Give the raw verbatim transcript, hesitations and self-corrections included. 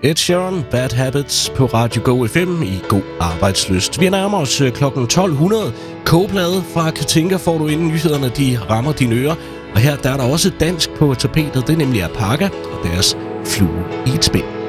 Ed Sheeran, Bad Habits på Radio Go F M i god arbejdslyst. Vi nærmer os klokken tolv hundrede. Kogeplade fra Katinka får du inden nyhederne, de rammer dine ører. Og her der er der også dansk på tapetet, det er nemlig Alpaca og deres Flue i et spil.